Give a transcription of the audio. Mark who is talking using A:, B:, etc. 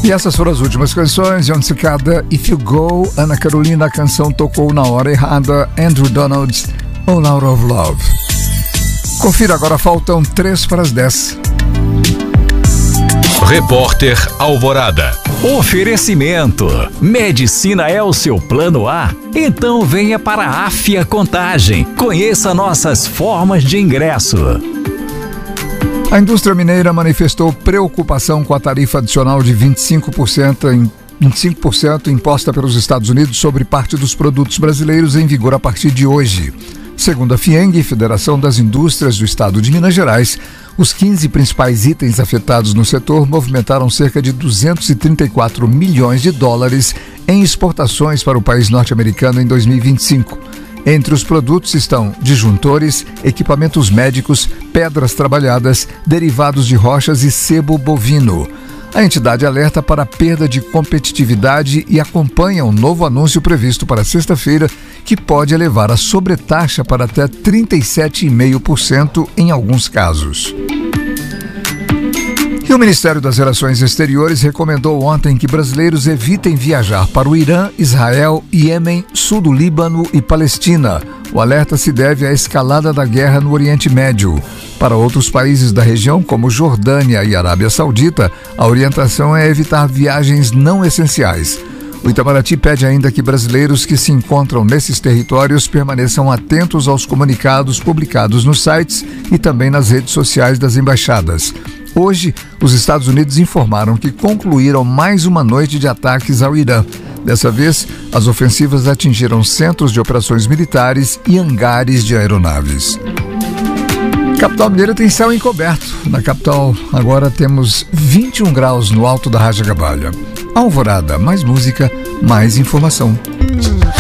A: E essas foram as últimas canções. John Cicada, If You Go, Ana Carolina, a canção tocou na hora errada, Andrew Donald, All Out of Love. Confira agora, faltam 3 para as 10.
B: Repórter Alvorada.
C: Oferecimento. Medicina é o seu plano A? Então venha para a Afia Contagem. Conheça nossas formas de ingresso.
A: A indústria mineira manifestou preocupação com a tarifa adicional de 25% imposta pelos Estados Unidos sobre parte dos produtos brasileiros em vigor a partir de hoje. Segundo a FIENG, Federação das Indústrias do Estado de Minas Gerais, os 15 principais itens afetados no setor movimentaram cerca de 234 milhões de dólares em exportações para o país norte-americano em 2025. Entre os produtos estão disjuntores, equipamentos médicos, pedras trabalhadas, derivados de rochas e sebo bovino. A entidade alerta para a perda de competitividade e acompanha um novo anúncio previsto para sexta-feira, que pode elevar a sobretaxa para até 37,5% em alguns casos. E o Ministério das Relações Exteriores recomendou ontem que brasileiros evitem viajar para o Irã, Israel, Iêmen, sul do Líbano e Palestina. O alerta se deve à escalada da guerra no Oriente Médio. Para outros países da região, como Jordânia e Arábia Saudita, a orientação é evitar viagens não essenciais. O Itamaraty pede ainda que brasileiros que se encontram nesses territórios permaneçam atentos aos comunicados publicados nos sites e também nas redes sociais das embaixadas. Hoje, os Estados Unidos informaram que concluíram mais uma noite de ataques ao Irã. Dessa vez, as ofensivas atingiram centros de operações militares e hangares de aeronaves. Capital Mineira tem céu encoberto. Na capital, agora temos 21 graus no alto da Raja Gabalha. Alvorada, mais música, mais informação.